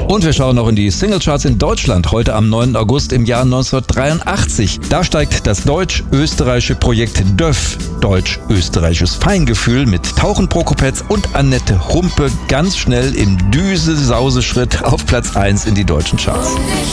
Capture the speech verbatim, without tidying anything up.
Und wir schauen noch in die Singlecharts in Deutschland, heute am neunten August im Jahr neunzehnhundertdreiundachtzig. Da steigt das deutsch-österreichische Projekt Döff, deutsch-österreichisches Feingefühl mit Tauchen Prokopetz und Annette Humpe ganz schnell im Düse-Sause-Schritt auf Platz eins in die deutschen Charts.